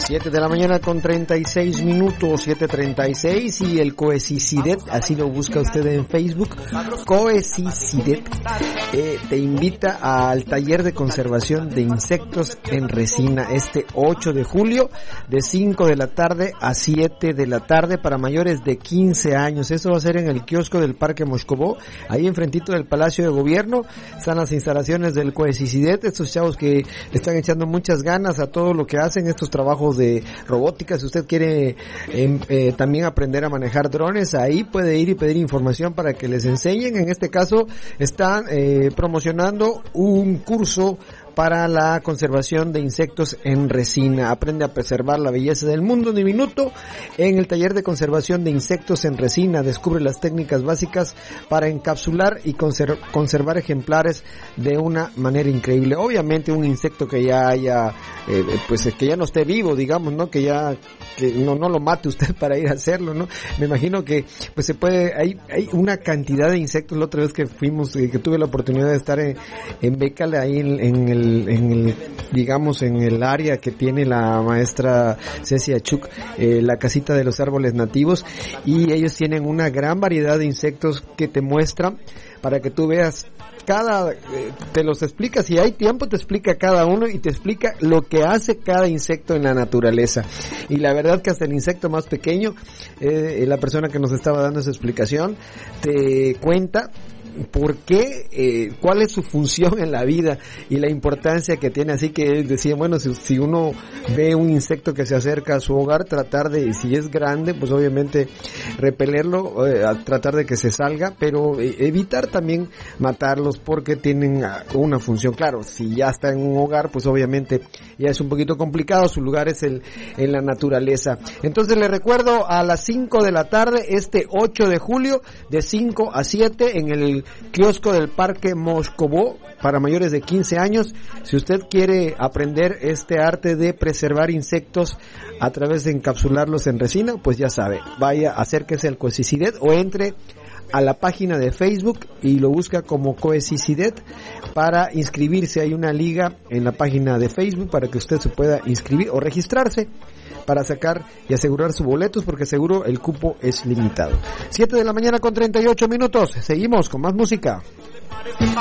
7 de la mañana con 36 minutos, 7:36, y el Coecicidet, así lo busca usted en Facebook, Coecicidet, te invita al taller de conservación de insectos en resina este 8 de julio, de 5 de la tarde a 7 de la tarde, para mayores de 15 años. Eso va a ser en el kiosco del Parque Moscobó, ahí enfrentito del Palacio de Gobierno. Están las instalaciones del Coecicidet, estos chavos que le están echando muchas ganas a todo lo que hacen, estos trabajos de robótica. Si usted quiere también aprender a manejar drones, ahí puede ir y pedir información para que les enseñen. En este caso están promocionando un curso para la conservación de insectos en resina. Aprende a preservar la belleza del mundo en un minuto en el taller de conservación de insectos en resina. Descubre las técnicas básicas para encapsular y conservar ejemplares de una manera increíble. Obviamente un insecto que ya haya, pues que ya no esté vivo, digamos, ¿no? Que no lo mate usted para ir a hacerlo, ¿no? Me imagino que pues se puede, hay una cantidad de insectos. La otra vez que fuimos, que tuve la oportunidad de estar en Becal, ahí en el digamos en el área que tiene la maestra Cecia Chuk, la casita de los árboles nativos, y ellos tienen una gran variedad de insectos que te muestran para que tú veas te los explica, si hay tiempo te explica cada uno y te explica lo que hace cada insecto en la naturaleza. Y la verdad que hasta el insecto más pequeño, la persona que nos estaba dando esa explicación te cuenta por qué, cuál es su función en la vida y la importancia que tiene. Así que él decía, bueno, si uno ve un insecto que se acerca a su hogar, tratar de, si es grande, pues obviamente repelerlo, tratar de que se salga, pero evitar también matarlos porque tienen una función. Claro, si ya está en un hogar, pues obviamente ya es un poquito complicado, su lugar es en la naturaleza. Entonces le recuerdo, a las 5 de la tarde, este 8 de julio, de 5 a 7, en el kiosco del Parque Moscobó, para mayores de 15 años. Si usted quiere aprender este arte de preservar insectos a través de encapsularlos en resina, pues ya sabe, vaya, acérquese al Coecicidet o entre a la página de Facebook y lo busca como Coecicidet para inscribirse. Hay una liga en la página de Facebook para que usted se pueda inscribir o registrarse para sacar y asegurar sus boletos, porque seguro el cupo es limitado. 7 de la mañana con 38 minutos. Seguimos con más música.